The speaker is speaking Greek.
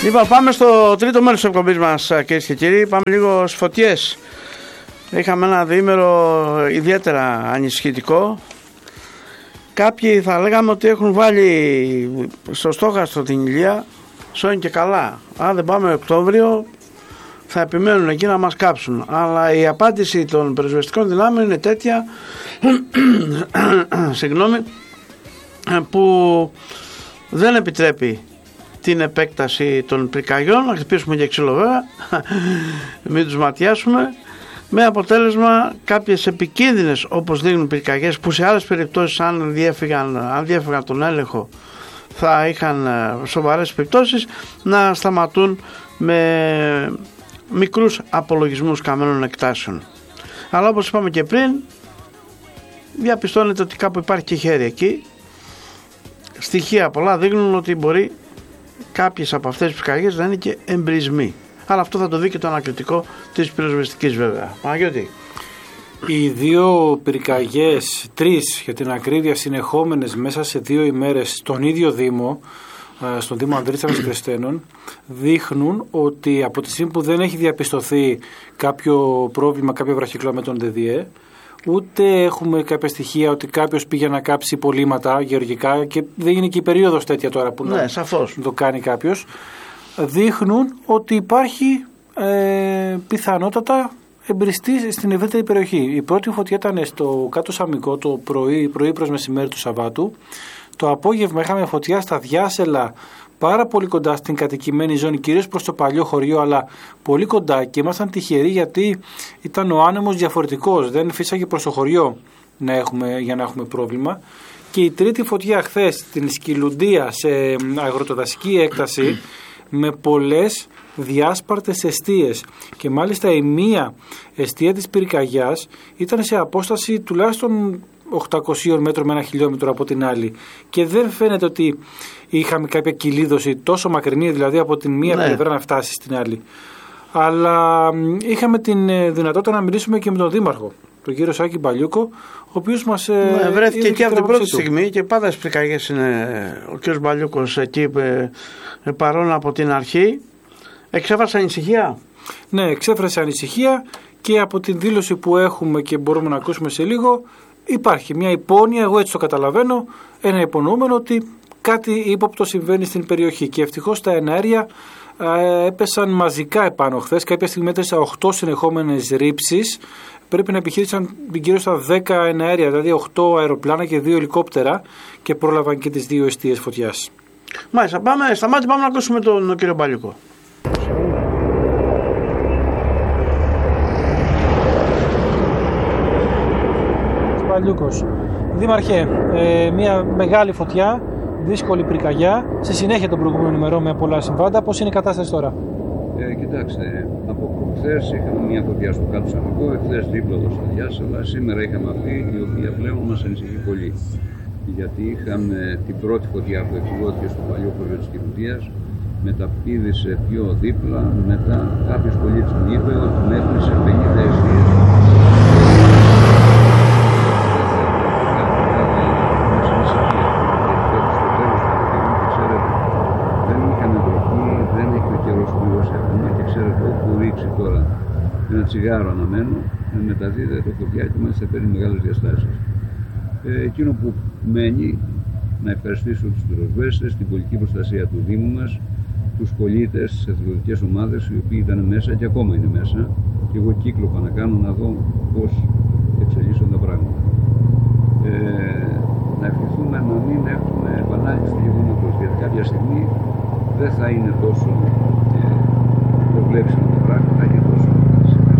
Λοιπόν, πάμε στο τρίτο μέρος της εκπομπής μας, κυρίες και κύριοι. Πάμε λίγο στις φωτιές. Είχαμε ένα διήμερο ιδιαίτερα ανησυχητικό. Κάποιοι θα λέγαμε ότι έχουν βάλει στο στόχαστρο την ηλία, σώνει και καλά. Αν δεν πάμε Οκτώβριο θα επιμένουν εκεί να μας κάψουν. Αλλά η απάντηση των πυροσβεστικών δυνάμεων είναι τέτοια που δεν επιτρέπει την επέκταση των πυρκαγιών. Να χτυπήσουμε και ξύλο βέβαια, μην τους ματιάσουμε, με αποτέλεσμα κάποιες επικίνδυνες, όπως δείχνουν, πυρκαγιές που σε άλλες περιπτώσεις αν διέφυγαν τον έλεγχο θα είχαν σοβαρές επιπτώσεις, να σταματούν με μικρούς απολογισμούς καμένων εκτάσεων. Αλλά όπως είπαμε και πριν, διαπιστώνεται ότι κάπου υπάρχει και χέρι εκεί. Στοιχεία πολλά δείχνουν ότι μπορεί κάποιες από αυτές τις πυρκαγιές να είναι και εμπρισμοί. Αλλά αυτό θα το δει και το ανακριτικό της πυροσβεστικής βέβαια. Παναγιώτη. Οι δύο πυρκαγιές, τρεις για την ακρίβεια, συνεχόμενες μέσα σε 2 ημέρες στον ίδιο Δήμο, στον Δήμο Ανδρίτσας Κρεστένων, δείχνουν ότι από τη στιγμή που δεν έχει διαπιστωθεί κάποιο πρόβλημα, κάποιο βραχυκλό με τον ΔΔΕ, ούτε έχουμε κάποια στοιχεία ότι κάποιος πήγε να κάψει υπολείμματα γεωργικά, και δεν είναι και η περίοδος τέτοια τώρα που να το κάνει κάποιος, δείχνουν ότι υπάρχει πιθανότατα εμπριστή στην ευρύτερη περιοχή. Η πρώτη φωτιά ήταν στο κάτω Σαμικό το πρωί προς μεσημέρι του Σαββάτου. Το απόγευμα είχαμε φωτιά στα Διάσελα, πάρα πολύ κοντά στην κατοικημένη ζώνη, κυρίως προς το παλιό χωριό, αλλά πολύ κοντά, και ήμασταν τυχεροί γιατί ήταν ο άνεμος διαφορετικός, δεν φύσαγε προς το χωριό για να έχουμε πρόβλημα. Και η τρίτη φωτιά χθες στην Σκυλουντία, σε αγροτοδασική έκταση, με πολλές διάσπαρτες εστίες, και μάλιστα η μία εστία της πυρκαγιάς ήταν σε απόσταση τουλάχιστον 800 μέτρων με 1 χιλιόμετρο από την άλλη, και δεν φαίνεται ότι είχαμε κάποια κυλίδωση τόσο μακρινή, δηλαδή από την μία πλευρά να φτάσει στην άλλη. Αλλά είχαμε την δυνατότητα να μιλήσουμε και με τον Δήμαρχο, τον κύριο Σάκη Μπαλιούκο, ο οποίος μας βρέθηκε εκεί από την πρώτη στιγμή, και πάντα στις πυρκαγιές είναι ο κύριος Μπαλιούκος εκεί παρόν από την αρχή. Εξέφρασε ανησυχία. Ναι, εξέφρασε ανησυχία, και από την δήλωση που έχουμε και μπορούμε να ακούσουμε σε λίγο, υπάρχει μια υπόνοια, εγώ έτσι το καταλαβαίνω, ένα υπονοούμενο ότι κάτι ύποπτο συμβαίνει στην περιοχή, και ευτυχώς τα εναέρια έπεσαν μαζικά επάνω χθες. Κάποια στιγμή μέτρησα 8 συνεχόμενες ρήψεις. Πρέπει να επιχείρησαν γύρω στα 10 εναέρια, δηλαδή 8 αεροπλάνα και 2 ελικόπτερα, και πρόλαβαν και τις 2 εστίες φωτιάς. Μάλιστα, πάμε να ακούσουμε τον κύριο Μπαλιούκο. Μπαλιούκος. Δήμαρχε, μια μεγάλη φωτιά, δύσκολη πυρκαγιά, σε συνέχεια των προηγούμενων ημερών με πολλά συμβάντα. Πώς είναι η κατάσταση τώρα? Κοιτάξτε, από προχθές είχαμε μια φωτιά στο κάτω Σαμικό, εχθές δίπλα εδώ στα Διάσελα. Σήμερα είχαμε αυτή, η οποία πλέον μας ανησυχεί πολύ. Γιατί είχαμε την πρώτη φωτιά που εξηγώθηκε στο παλιό χωριό της Κιλουτίας, μεταπήδησε πιο δίπλα, μετά κάποιος πολίτης μου είπε ότι μέχρι σε 50 εστίες. Τώρα ένα τσιγάρο αναμένω, μεταδίδεται το φωτιά και μάλιστα παίρνει μεγάλες διαστάσεις. Εκείνο που μένει, να ευχαριστήσω τους πυροσβέστες, την πολιτική προστασία του Δήμου μας, τους πολίτες, τις εθελοντικές ομάδες, οι οποίοι ήταν μέσα και ακόμα είναι μέσα, και εγώ κύκλοπα να κάνω να δω πώς εξελίσσονται τα πράγματα. Να ευχηθούμε να μην έχουμε επανάληψη του γεγονότος, γιατί κάποια στιγμή δεν θα είναι τόσο προβλέψιμο τα πράγματα.